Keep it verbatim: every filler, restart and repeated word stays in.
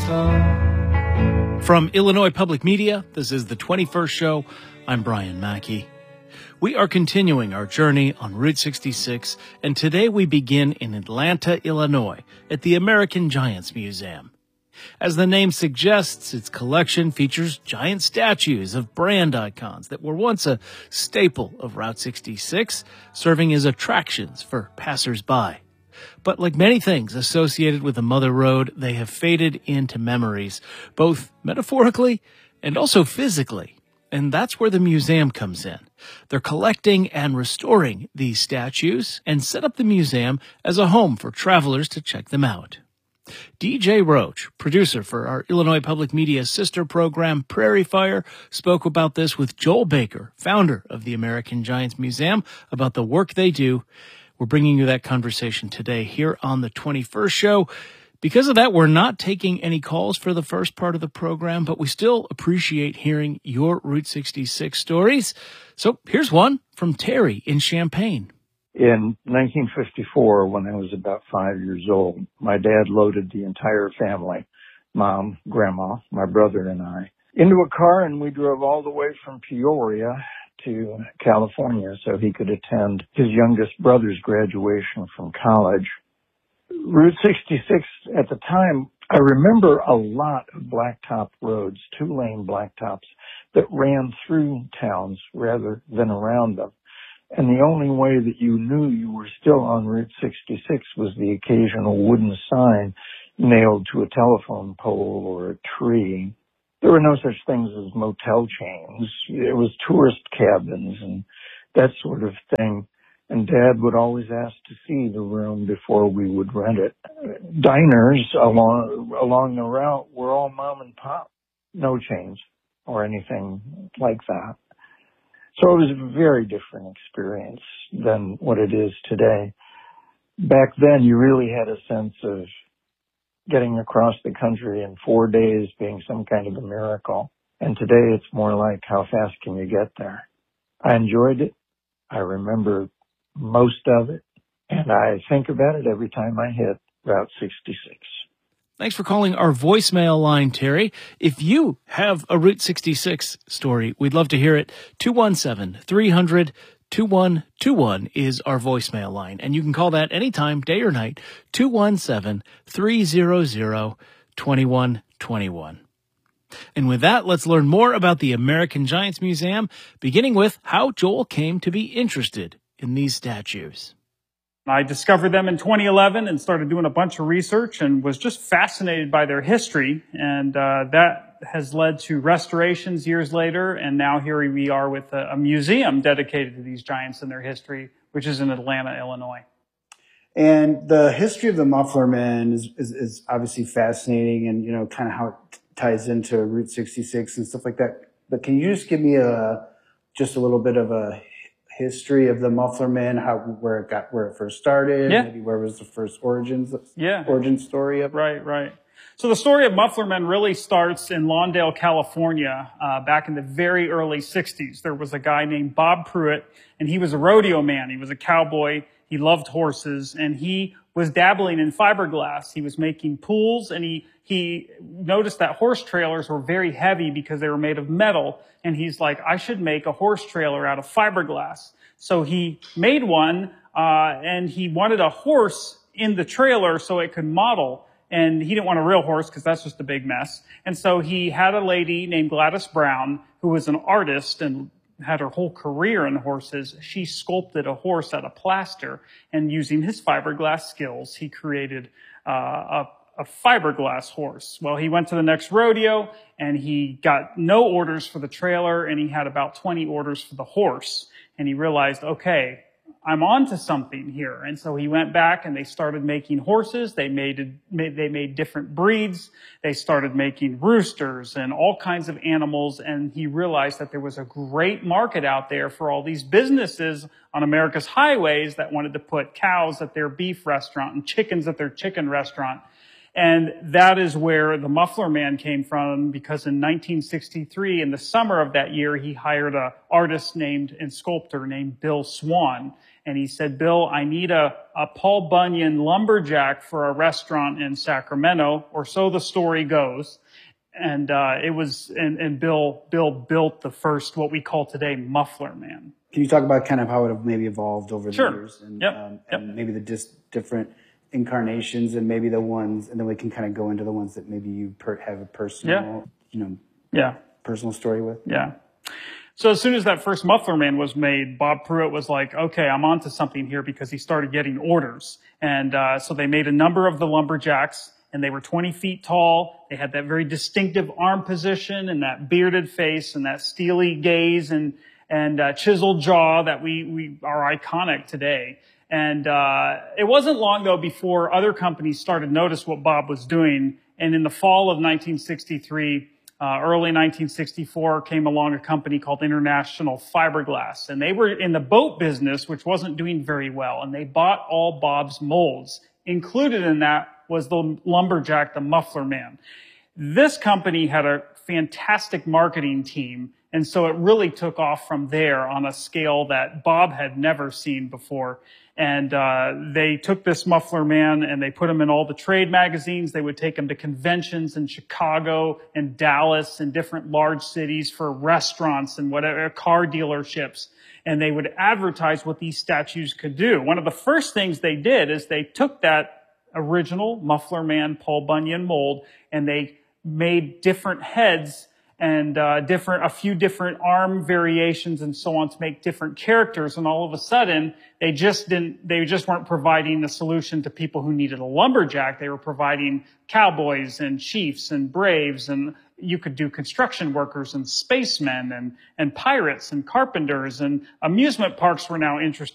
From Illinois Public Media, this is the twenty-first Show. I'm Brian Mackey. We are continuing our journey on Route sixty-six, and today we begin in Atlanta, Illinois, at the American Giants Museum. As the name suggests, its collection features giant statues of brand icons that were once a staple of Route sixty-six, serving as attractions for passers-by. But like many things associated with the Mother Road, they have faded into memories, both metaphorically and also physically. And that's where the museum comes in. They're collecting and restoring these statues and set up the museum as a home for travelers to check them out. D J Roach, producer for our Illinois Public Media sister program Prairie Fire, spoke about this with Joel Baker, founder of the American Giants Museum, about the work they do. We're bringing you that conversation today here on the twenty-first Show. Because of that, we're not taking any calls for the first part of the program, but we still appreciate hearing your Route sixty-six stories. So here's one from Terry in Champaign. In nineteen fifty-four, when I was about five years old, my dad loaded the entire family, mom, grandma, my brother, and I, into a car, and we drove all the way from Peoria to California so he could attend his youngest brother's graduation from college. Route sixty-six, at the time, I remember a lot of blacktop roads, two-lane blacktops, that ran through towns rather than around them. And the only way that you knew you were still on Route sixty-six was the occasional wooden sign nailed to a telephone pole or a tree. There were no such things as motel chains. It was tourist cabins and that sort of thing. And Dad would always ask to see the room before we would rent it. Diners along, along the route were all mom and pop, no chains or anything like that. So it was a very different experience than what it is today. Back then, you really had a sense of getting across the country in four days being some kind of a miracle. And today it's more like, how fast can you get there? I enjoyed it. I remember most of it. And I think about it every time I hit Route sixty-six. Thanks for calling our voicemail line, Terry. If you have a Route sixty-six story, we'd love to hear it. two one seven, three hundred, two one two one is our voicemail line. And you can call that anytime, day or night, two one seven, three hundred, twenty-one twenty-one. And with that, let's learn more about the American Giants Museum, beginning with how Joel came to be interested in these statues. I discovered them in twenty eleven and started doing a bunch of research and was just fascinated by their history. And uh, that has led to restorations years later. And now here we are with a, a museum dedicated to these giants and their history, which is in Atlanta, Illinois. And the history of the Muffler Man is, is, is obviously fascinating and, you know, kind of how it t- ties into Route sixty-six and stuff like that. But can you just give me a, just a little bit of a history of the Muffler Man, how, where it got, where it first started, yeah. maybe where was the first origins, yeah. origin story of it? Right, right. So the story of Muffler Men really starts in Lawndale, California, uh, back in the very early sixties. There was a guy named Bob Pruitt, and he was a rodeo man. He was a cowboy. He loved horses, and he was dabbling in fiberglass. He was making pools, and he, he noticed that horse trailers were very heavy because they were made of metal. And he's like, I should make a horse trailer out of fiberglass. So he made one, uh, and he wanted a horse in the trailer so it could model. And he didn't want a real horse because that's just a big mess. And so he had a lady named Gladys Brown, who was an artist and had her whole career in horses. She sculpted a horse out of plaster, and using his fiberglass skills, he created uh, a, a fiberglass horse. Well, he went to the next rodeo, and he got no orders for the trailer, and he had about twenty orders for the horse. And he realized, okay, I'm on to something here. And so he went back and they started making horses. They made, made, they made different breeds. They started making roosters and all kinds of animals. And he realized that there was a great market out there for all these businesses on America's highways that wanted to put cows at their beef restaurant and chickens at their chicken restaurant. And that is where the Muffler Man came from, because in nineteen sixty-three, in the summer of that year, he hired an artist named and sculptor named Bill Swan. And he said, Bill, I need a, a Paul Bunyan lumberjack for a restaurant in Sacramento, or so the story goes. And, uh, it was, and, and Bill, Bill built the first, what we call today, Muffler Man. Can you talk about kind of how it maybe evolved over Sure. the years and, Yep. um, Yep. and maybe the dis- different incarnations and maybe the ones, and then we can kind of go into the ones that maybe you per- have a personal, Yeah. you know, Yeah. personal story with? Yeah. So as soon as that first Muffler Man was made, Bob Pruitt was like, okay, I'm onto something here, because he started getting orders. And uh, so they made a number of the lumberjacks, and they were twenty feet tall. They had that very distinctive arm position and that bearded face and that steely gaze and and uh, chiseled jaw that we, we are iconic today. And uh, it wasn't long, though, before other companies started to notice what Bob was doing. And in the fall of nineteen sixty-three, Uh, early nineteen sixty-four, came along a company called International Fiberglass, and they were in the boat business, which wasn't doing very well, and they bought all Bob's molds. Included in that was the lumberjack, the Muffler Man. This company had a fantastic marketing team, and so it really took off from there on a scale that Bob had never seen before. And uh, they took this Muffler Man and they put him in all the trade magazines. They would take him to conventions in Chicago and Dallas and different large cities for restaurants and whatever, car dealerships. And they would advertise what these statues could do. One of the first things they did is they took that original Muffler Man Paul Bunyan mold and they made different heads and uh, different, a few different arm variations and so on to make different characters. And all of a sudden, they just didn't, they just weren't providing a solution to people who needed a lumberjack. They were providing cowboys and chiefs and braves, and you could do construction workers and spacemen and, and pirates and carpenters, and amusement parks were now interested